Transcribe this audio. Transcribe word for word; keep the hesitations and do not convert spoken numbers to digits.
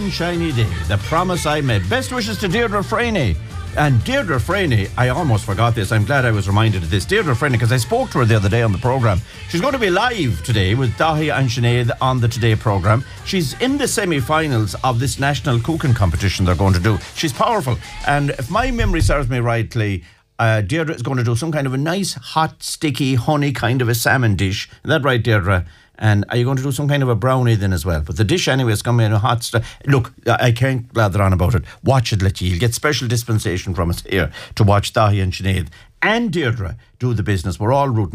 sunshiny day, the promise I made. Best wishes to Deirdre Freeney. And Deirdre Freeney, I almost forgot this. I'm glad I was reminded of this. Deirdre Freeney, because I spoke to her the other day on the programme. She's going to be live today with Dahi and Sinead on the Today programme. She's in the semi-finals of this national cooking competition they're going to do. She's powerful. And if my memory serves me rightly, uh, Deirdre is going to do some kind of a nice, hot, sticky, honey kind of a salmon dish. Is that right, Deirdre? And are you going to do some kind of a brownie then as well? But the dish anyway is going to be in a hot stuff. Look, I can't blather on about it. Watch it, let you. You'll get special dispensation from us here to watch Dahi and Sinead and Deirdre do the business. We're all rooting